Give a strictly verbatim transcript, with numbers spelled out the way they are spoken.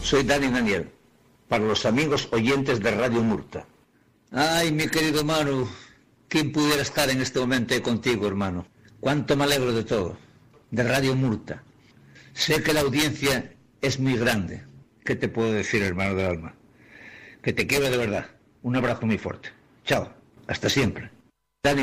Soy Dani Daniel, para los amigos oyentes de Radio Murta. Ay, mi querido Manu, ¿quién pudiera estar en este momento contigo, hermano? Cuánto me alegro de todo, de Radio Murta. Sé que la audiencia es muy grande. ¿Qué te puedo decir, hermano del alma? Que te quiero de verdad. Un abrazo muy fuerte. Chao, hasta siempre.